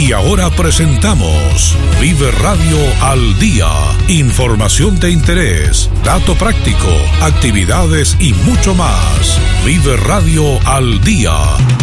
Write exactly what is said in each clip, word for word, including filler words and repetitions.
Y ahora presentamos Vive Radio al Día. Información de interés, dato práctico, actividades y mucho más. Vive Radio al Día.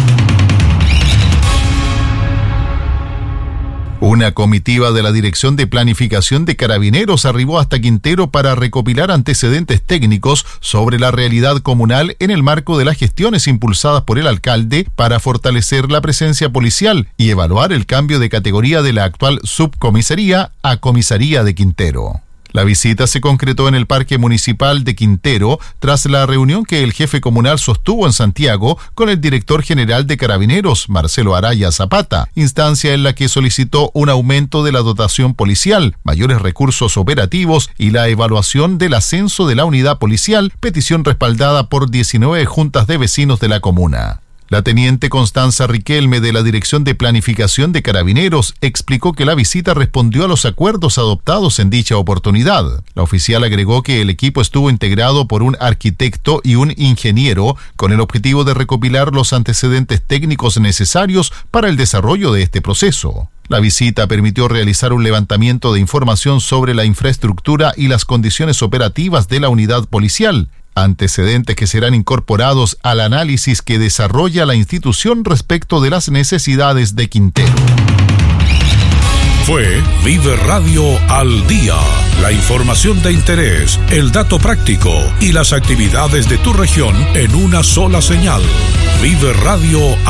Una comitiva de la Dirección de Planificación de Carabineros arribó hasta Quintero para recopilar antecedentes técnicos sobre la realidad comunal en el marco de las gestiones impulsadas por el alcalde para fortalecer la presencia policial y evaluar el cambio de categoría de la actual subcomisaría a comisaría de Quintero. La visita se concretó en el Parque Municipal de Quintero tras la reunión que el jefe comunal sostuvo en Santiago con el director general de Carabineros, Marcelo Araya Zapata, instancia en la que solicitó un aumento de la dotación policial, mayores recursos operativos y la evaluación del ascenso de la unidad policial, petición respaldada por diecinueve juntas de vecinos de la comuna. La teniente Constanza Riquelme de la Dirección de Planificación de Carabineros explicó que la visita respondió a los acuerdos adoptados en dicha oportunidad. La oficial agregó que el equipo estuvo integrado por un arquitecto y un ingeniero con el objetivo de recopilar los antecedentes técnicos necesarios para el desarrollo de este proceso. La visita permitió realizar un levantamiento de información sobre la infraestructura y las condiciones operativas de la unidad policial, antecedentes que serán incorporados al análisis que desarrolla la institución respecto de las necesidades de Quintero. Fue Vive Radio al Día. La información de interés, el dato práctico y las actividades de tu región en una sola señal. Vive Radio